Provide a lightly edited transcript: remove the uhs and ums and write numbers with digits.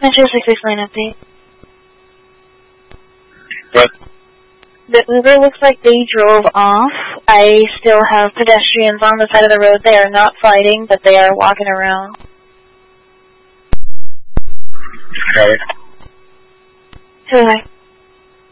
Metro 669 update. What? The Uber looks like they drove off. I still have pedestrians on the side of the road. They are not fighting, but they are walking around. Got it. Who am I?